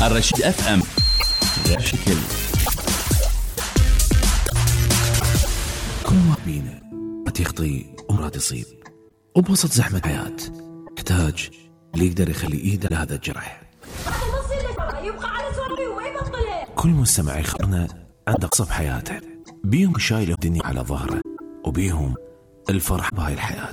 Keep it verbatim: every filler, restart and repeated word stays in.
الرشيد اف ام لا شكل. كل ما بينا مرات يخطي ومرات يصيب، وبوسط زحمة حياة يحتاج اللي يقدر يخلي ايده لهذا الجرح. كل مستمع يخبرنا عن قصة بحياته، بيهم شايل الدنيا على ظهره وبيهم الفرح بهاي الحياة.